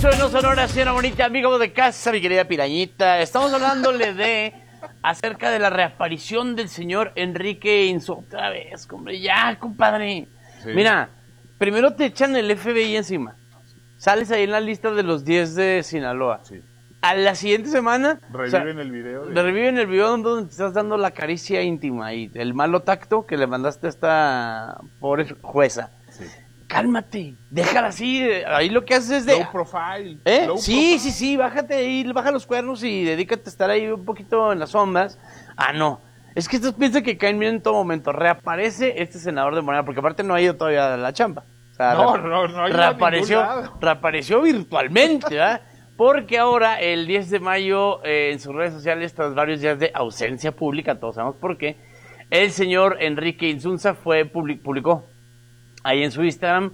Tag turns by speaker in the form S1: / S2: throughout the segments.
S1: regreso en No Sonora, señora bonita, amigo de casa, mi querida Pirañita. Estamos hablándole acerca de la reaparición del señor Enrique Insu. Otra vez, hombre, ya, compadre. Sí. Mira, primero te echan el FBI encima. Sales ahí en la lista de los 10 de Sinaloa. Sí. A la siguiente semana...
S2: Reviven el video.
S1: Reviven el video donde te estás dando la caricia íntima y el malo tacto que le mandaste a esta pobre jueza. Sí. Cálmate, déjala así, ahí lo que haces es de...
S2: Low profile.
S1: Sí, bájate ahí, baja los cuernos y dedícate a estar ahí un poquito en las sombras. Ah, no, es que estos piensan que caen bien en todo momento. Reaparece este senador de Morena, porque aparte no ha ido todavía a la chamba. O sea,
S2: no
S1: reapareció virtualmente, ¿verdad? Porque ahora, el 10 de mayo, en sus redes sociales, tras varios días de ausencia pública, todos sabemos por qué, el señor Enrique Insunza publicó ahí en su Instagram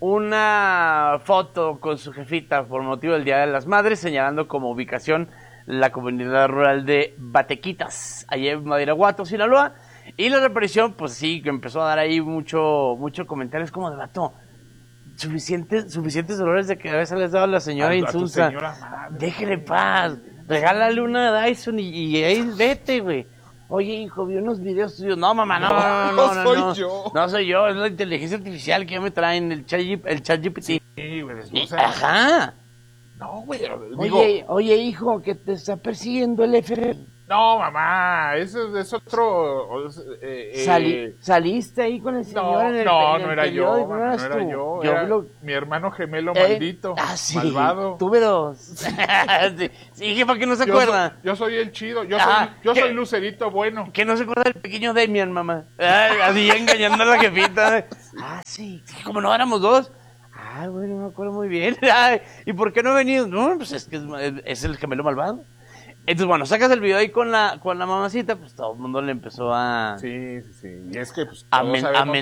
S1: una foto con su jefita por motivo del Día de las Madres, señalando como ubicación la comunidad rural de Batequitas, allá en Badiraguato, Sinaloa. Y la reaparición, pues sí, que empezó a dar ahí mucho comentarios como de vato. Suficientes dolores de cabeza les dado a la señora Insunza. Déjele paz, regálale una Dyson y ahí vete, güey. Oye, hijo, vi unos videos tuyos. No, mamá, no. No soy yo, es la inteligencia artificial que ya me traen, el ChatGPT.
S2: Sí, güey,
S1: ajá.
S2: No, güey.
S1: Oye, hijo, que te está persiguiendo el FBI.
S2: No, mamá, eso es otro...
S1: ¿Saliste ahí con el señor en el
S2: no era yo,
S1: no era
S2: yo. Era mi hermano gemelo maldito,
S1: sí,
S2: malvado.
S1: Tuve dos. Sí, jefa, que no se acuerda.
S2: Yo soy el chido, yo soy Lucerito bueno.
S1: Que no se acuerda del pequeño Demian, mamá. Así engañando a la jefita. Sí, como no éramos dos. Bueno, me acuerdo muy bien. ¿Y por qué no ha venido? No, pues es que es el gemelo malvado. Entonces, bueno, sacas el video ahí con la mamacita, pues todo el mundo le empezó a...
S2: Sí. Y es que, pues,
S1: a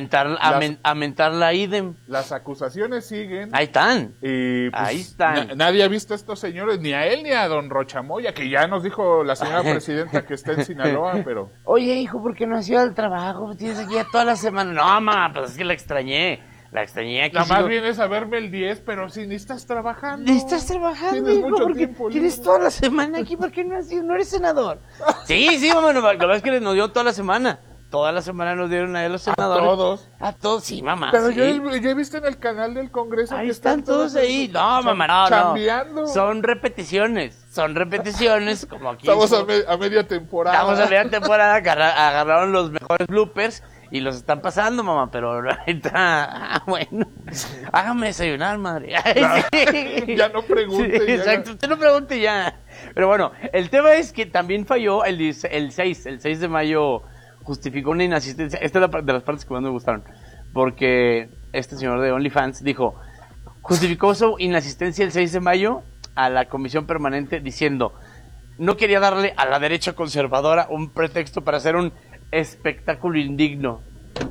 S1: mentar la idem.
S2: Las acusaciones siguen.
S1: Ahí están.
S2: Y, pues,
S1: ahí están.
S2: Nadie ha visto a estos señores, ni a él ni a don Rochamoya, que ya nos dijo la señora presidenta que está en Sinaloa, pero...
S1: Oye, hijo, ¿por qué no has ido al trabajo? Tienes aquí ya toda la semana. No, mamá, pues es que la extrañé aquí.
S2: Nada más vienes a verme el 10, pero si ni estás trabajando.
S1: Ni estás trabajando,
S2: tienes mucho tiempo.
S1: Tienes toda la semana aquí, ¿por qué no has ido? ¿No eres senador? Sí, mamá, la verdad es que nos dio toda la semana. Toda la semana nos dieron a los senadores. A todos, sí, mamá.
S2: Pero
S1: sí.
S2: Yo he visto en el canal del Congreso
S1: ahí que están todos ahí. No, mamá, no.
S2: Chambeando.
S1: Son repeticiones, como aquí.
S2: Estamos a media temporada.
S1: Agarraron los mejores bloopers y los están pasando, mamá, pero ahorita, bueno, hágame desayunar, madre.
S2: Ya no pregunte.
S1: Sí, exacto, usted no pregunte ya. Pero bueno, el tema es que también falló el 6 de mayo, justificó una inasistencia. Esta es de las partes que más me gustaron, porque este señor de OnlyFans justificó su inasistencia el 6 de mayo a la comisión permanente diciendo, no quería darle a la derecha conservadora un pretexto para hacer un espectáculo indigno.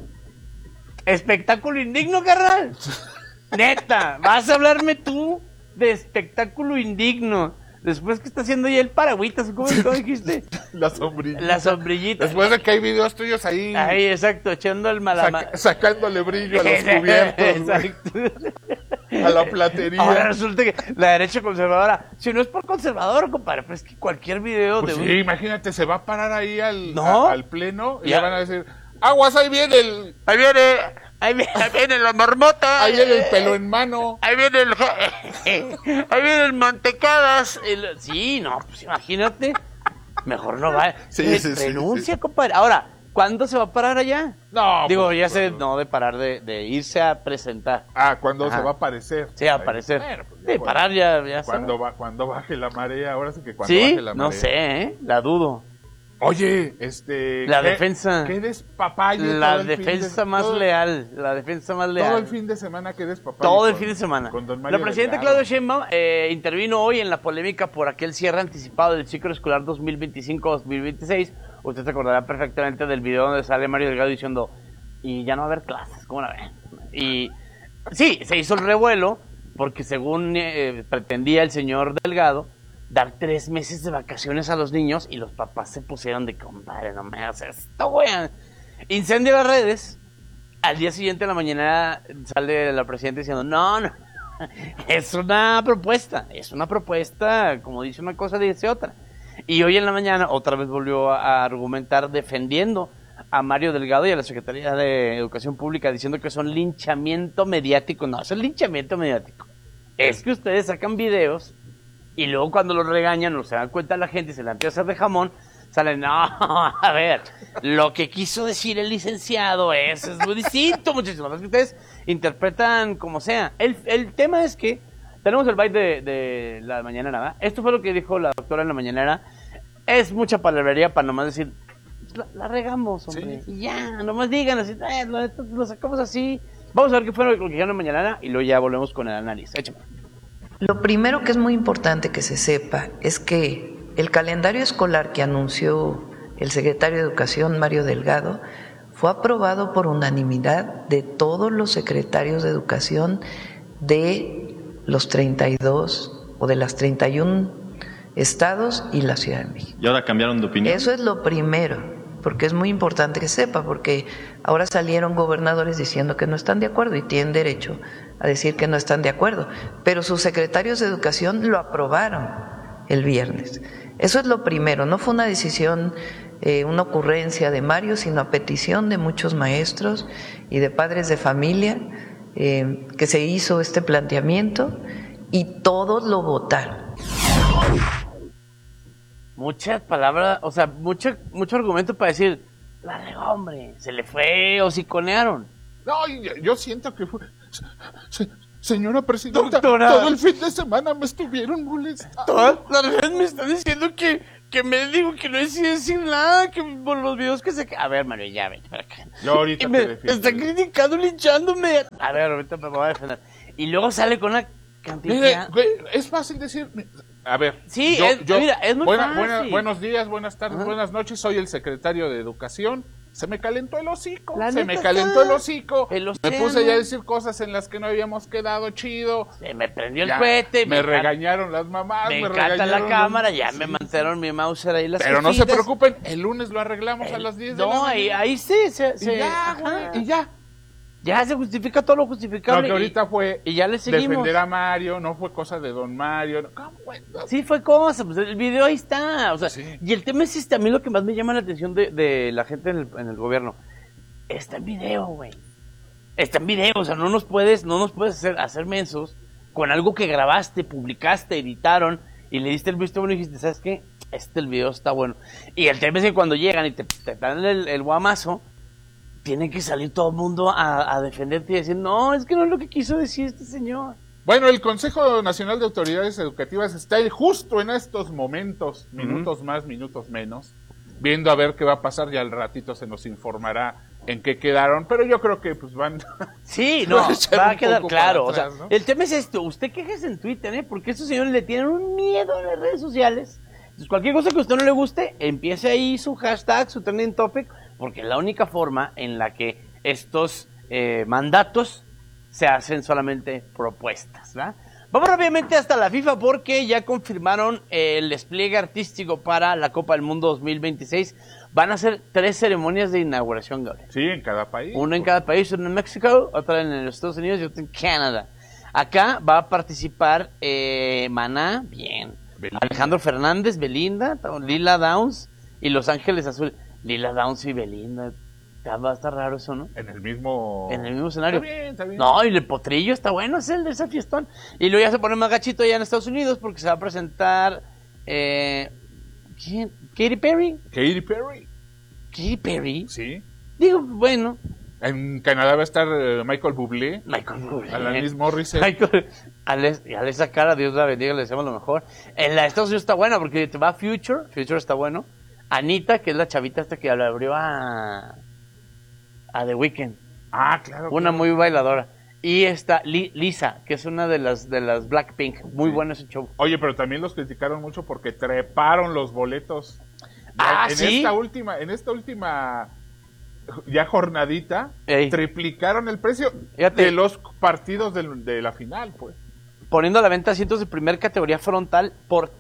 S1: ¿Espectáculo indigno, carnal? Neta, ¿vas a hablarme tú de espectáculo indigno? Después que está haciendo ya el paragüitas, ¿cómo dijiste?
S2: La sombrillita. Después de que hay videos tuyos ahí.
S1: Ahí, exacto, echando el
S2: sacándole brillo a los cubiertos. Exacto. A la platería.
S1: Ahora resulta que la derecha conservadora, si no es por conservador, compadre, pues es que cualquier video
S2: pues
S1: de
S2: sí, imagínate, se va a parar ahí al pleno y le van a decir, aguas, ahí viene
S1: Ahí viene la marmota.
S2: Ahí viene el pelo en mano.
S1: Ahí viene el mantecadas. Sí, no, pues imagínate. Mejor no va. Renuncia, compadre. Ahora, ¿cuándo se va a parar allá?
S2: No.
S1: Digo, no de parar de irse a presentar.
S2: ¿Cuándo se va a aparecer?
S1: Sí, a aparecer.
S2: Bueno, pues
S1: de parar ya.
S2: Cuando baje la marea, ahora sí que cuando baje la marea.
S1: No sé, la dudo.
S2: Oye,
S1: la defensa.
S2: ¿Qué despapalle?
S1: La defensa más leal.
S2: Todo el fin de semana que despapalle.
S1: Todo el fin de semana. La presidenta Claudia Sheinbaum intervino hoy en la polémica por aquel cierre anticipado del ciclo escolar 2025-2026. Usted se acordará perfectamente del video donde sale Mario Delgado diciendo, y ya no va a haber clases, ¿cómo la ven? Y sí, se hizo el revuelo porque según pretendía el señor Delgado, dar 3 meses de vacaciones a los niños y los papás se pusieron de compadre, no me hagas esto, güey. Incendia las redes. Al día siguiente en la mañana sale la presidenta diciendo, no, es una propuesta, como dice una cosa, dice otra. Y hoy en la mañana otra vez volvió a argumentar defendiendo a Mario Delgado y a la Secretaría de Educación Pública diciendo que son linchamiento mediático. No, es el linchamiento mediático. Es que ustedes sacan videos y luego cuando los regañan o se dan cuenta la gente y se la empieza a hacer de jamón, salen, no, a ver, lo que quiso decir el licenciado es muy distinto, muchísimo más que ustedes interpretan como sea. El tema es que tenemos el byte de la mañanera, ¿verdad? Esto fue lo que dijo la doctora en la mañanera. Es mucha palabrería para nomás decir, la regamos, hombre. Sí. Y ya, nomás digan así, lo sacamos así. Vamos a ver qué fue lo que dijeron en la mañanera y luego ya volvemos con el análisis. Échame.
S3: Lo primero que es muy importante que se sepa es que el calendario escolar que anunció el secretario de Educación, Mario Delgado, fue aprobado por unanimidad de todos los secretarios de Educación de los 32 o de las 31 estados y la Ciudad de México.
S4: ¿Y ahora cambiaron de opinión?
S3: Eso es lo primero, porque es muy importante que sepa, porque ahora salieron gobernadores diciendo que no están de acuerdo y tienen derecho a decir que no están de acuerdo, pero sus secretarios de Educación lo aprobaron el viernes. Eso es lo primero, no fue una decisión, una ocurrencia de Mario, sino a petición de muchos maestros y de padres de familia que se hizo este planteamiento y todos lo votaron.
S1: Muchas palabras, o sea, mucho argumento para decir, la regó, hombre, se le fue, hociconearon.
S2: No, yo siento que fue... Señora presidenta,
S1: doctora,
S2: todo el fin de semana me estuvieron molestando.
S1: Todas las veces me están diciendo que me digo que no decía decir nada, que por los videos que se... A ver, Mario, ya vete para acá.
S2: Yo ahorita
S1: y
S2: te
S1: me
S2: defiendo.
S1: Está criticando, linchándome. A ver, ahorita me voy a defender. Y luego sale con una cantidad...
S2: Es fácil decir... A ver,
S1: sí, mira, es muy fácil.
S2: Buenos días, buenas tardes, buenas noches. Soy el secretario de Educación. Se me calentó el hocico. Me puse ya a decir cosas en las que no habíamos quedado chido.
S1: Se me prendió el cohete.
S2: Me regañaron las mamás.
S1: Me encanta la cámara. Ya me mandaron mi Mauser ahí las
S2: Pero jefitas. No se preocupen, el lunes lo arreglamos a las 10 de la mañana.
S1: No, ahí sí.
S2: Y ya.
S1: Ya se justifica todo lo justificable.
S2: No, que ahorita fue
S1: y ya le seguimos.
S2: Defender a Mario, no fue cosa de don Mario. ¿Cómo?
S1: Sí, fue cosa, pues el video ahí está. O sea, sí. Y el tema es a mí lo que más me llama la atención de la gente en el gobierno. Está en video, güey. Está en video, o sea, no nos puedes hacer mensos con algo que grabaste, publicaste, editaron y le diste el visto bueno y dijiste, ¿sabes qué? El video está bueno. Y el tema es que cuando llegan y te dan el guamazo, tiene que salir todo el mundo a defenderte y decir, no, es que no es lo que quiso decir este señor.
S2: Bueno, el Consejo Nacional de Autoridades Educativas está justo en estos momentos, minutos más, minutos menos, viendo a ver qué va a pasar, ya al ratito se nos informará en qué quedaron, pero yo creo que pues van...
S1: Sí, no, va a quedar claro, atrás, o sea, ¿no? El tema es esto, usted quéjese en Twitter, porque estos señores le tienen un miedo en las redes sociales. Entonces, cualquier cosa que a usted no le guste, empiece ahí su hashtag, su trending topic, porque es la única forma en la que estos mandatos se hacen solamente propuestas, ¿verdad? Vamos rápidamente hasta la FIFA porque ya confirmaron el despliegue artístico para la Copa del Mundo 2026. Van a ser 3 ceremonias de inauguración, Gabriel.
S2: Sí, en cada país.
S1: Una en cada país, una en México, otra en los Estados Unidos y otra en Canadá. Acá va a participar Maná, bien. Belinda. Alejandro Fernández, Belinda, Lila Downs y Los Ángeles Azules. Lila Downs y Belinda. Va a estar raro eso, ¿no?
S2: En el mismo
S1: escenario.
S2: Está bien.
S1: No, y el potrillo está bueno, es el de ese fiestón. Y luego ya se pone más gachito allá en Estados Unidos porque se va a presentar... ¿quién? ¿Katy Perry? ¿Katy Perry?
S2: Sí.
S1: Digo, bueno.
S2: En Canadá va a estar Michael Bublé. Alanis Morissette.
S1: Y a esa cara, Dios la bendiga, le deseamos lo mejor. En la de Estados Unidos está buena porque te va Future está bueno. Anita, que es la chavita esta que le abrió a The Weeknd.
S2: Ah, claro.
S1: Una muy bailadora. Y está Lisa, que es una de las Blackpink. Muy bueno ese show.
S2: Oye, pero también los criticaron mucho porque treparon los boletos.
S1: ¿Sí?
S2: En esta última ya jornadita, triplicaron el precio de los partidos de la final, pues.
S1: Poniendo a la venta asientos de primer categoría frontal por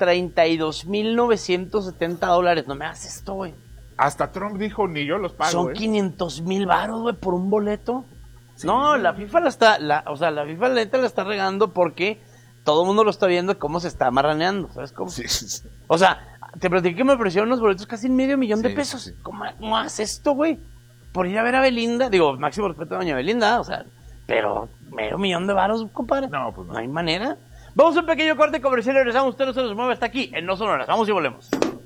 S1: $32,970. No me hagas esto, güey.
S2: Hasta Trump dijo, ni yo los pago.
S1: Son 500,000 varos, güey, por un boleto. No, la FIFA la FIFA neta la está regando porque todo el mundo lo está viendo cómo se está marraneando, ¿sabes cómo?
S2: Sí.
S1: O sea, te platiqué que me ofrecieron unos boletos casi $500,000 de pesos.
S2: Sí.
S1: ¿Cómo haces esto, güey? Por ir a ver a Belinda, digo, máximo respeto a doña Belinda, o sea, pero $500,000, compadre.
S2: No, pues no.
S1: No hay manera. Vamos a un pequeño corte comercial y regresamos. Usted no se nos mueve hasta aquí en No Sonoras. Vamos y volvemos.